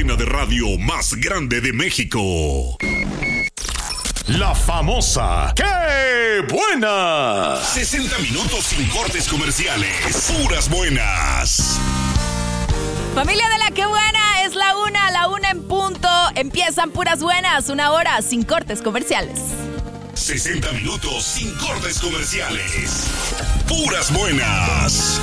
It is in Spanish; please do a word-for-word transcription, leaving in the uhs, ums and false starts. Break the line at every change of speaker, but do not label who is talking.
cadena de radio más grande de México. La famosa ¡Qué buena! sesenta minutos sin cortes comerciales. Puras buenas.
Familia de la Qué Buena, es la una, la una en punto. Empiezan Puras Buenas, una hora sin cortes comerciales.
sesenta minutos sin cortes comerciales. Puras buenas.